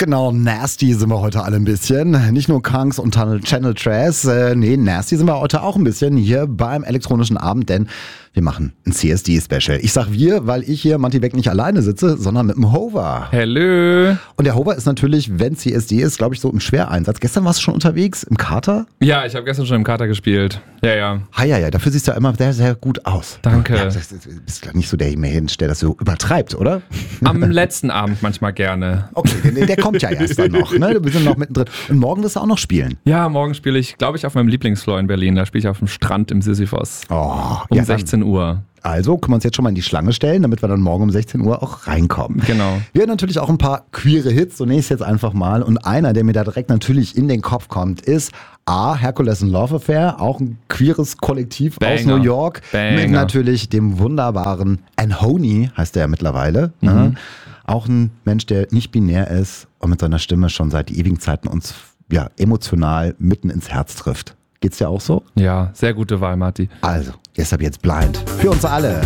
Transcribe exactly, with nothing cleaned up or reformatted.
Genau, nasty sind wir heute alle ein bisschen. Nicht nur Kunks und Channel Trash, äh, nee, nasty sind wir heute auch ein bisschen hier beim elektronischen Abend, denn wir machen ein C S D-Special. Ich sag wir, weil ich hier, Matti Beck, nicht alleine sitze, sondern mit dem Hover. Hello. Und der Hover ist natürlich, wenn C S D ist, glaube ich, so im Schwereinsatz. Gestern warst du schon unterwegs, im Kater? Ja, ich habe gestern schon im Kater gespielt. Ja, ja. Ha, ja, ja, dafür siehst du ja immer sehr, sehr gut aus. Danke. Ja, du bist glaub, nicht so der Mensch, der das so übertreibt, oder? Am letzten Abend manchmal gerne. Okay, der, der kommt ja erst dann noch, ne? Wir sind noch mittendrin. Und morgen wirst du auch noch spielen. Ja, morgen spiele ich, glaube ich, auf meinem Lieblingsfloor in Berlin. Da spiele ich auf dem Strand im Sisyphos. Oh, um ja, sechzehn Uhr. Also können wir uns jetzt schon mal in die Schlange stellen, damit wir dann morgen um sechzehn Uhr auch reinkommen. Genau. Wir haben natürlich auch ein paar queere Hits, zunächst jetzt einfach mal. Und einer, der mir da direkt natürlich in den Kopf kommt, ist A, Hercules and Love Affair, auch ein queeres Kollektiv Banger. aus New York. Banger. Mit natürlich dem wunderbaren Anhoney, heißt der ja mittlerweile. Mhm. Ne? Auch ein Mensch, der nicht binär ist und mit seiner Stimme schon seit ewigen Zeiten uns ja, emotional mitten ins Herz trifft. Geht's dir auch so? Ja, sehr gute Wahl, Marti. Also, deshalb jetzt Blind. Für uns alle.